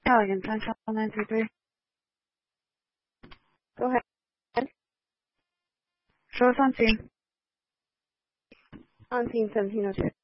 Italian, Sunshine 933. Go ahead. Show us on scene. On scene 1702.